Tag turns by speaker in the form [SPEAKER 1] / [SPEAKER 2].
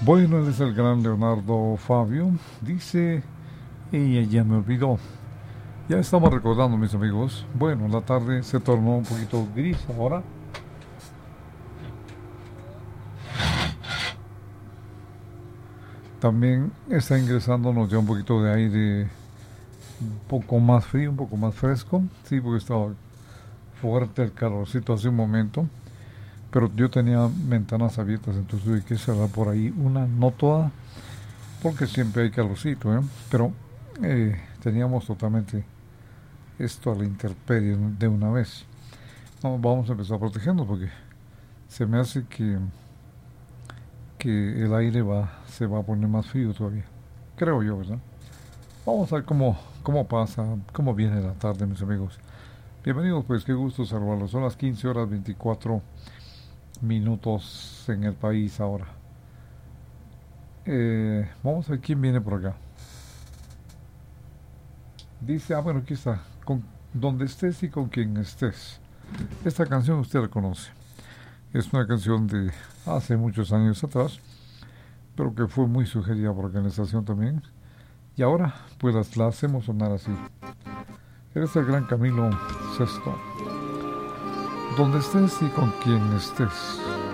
[SPEAKER 1] Bueno, él es el gran Leonardo Fabio. Dice, ella ya me olvidó. Ya estamos recordando, mis amigos. Bueno, la tarde se tornó un poquito gris ahora. También está ingresándonos ya un poquito de aire un poco más frío, un poco más fresco. Sí, porque estaba fuerte el calorcito hace un momento. Pero yo tenía ventanas abiertas, entonces tuve que cerrar por ahí una, no toda, porque siempre hay calorcito, ¿eh? Pero teníamos totalmente esto a la intemperie de una vez. No, vamos a empezar protegiendo porque se me hace que el aire se va a poner más frío todavía. Creo yo, ¿verdad? Vamos a ver cómo pasa, cómo viene la tarde, mis amigos. Bienvenidos, pues qué gusto saludarlos. Son las 15 horas 24 minutos en el país ahora. Vamos a ver quién viene por acá. Dice, bueno, aquí está. Con donde estés y con quien estés. Esta canción usted la conoce. Es una canción de hace muchos años atrás, pero que fue muy sugerida por la organización también. Y ahora, pues la hacemos sonar así. Eres el gran Camilo Sesto. Donde estés y con quien estés.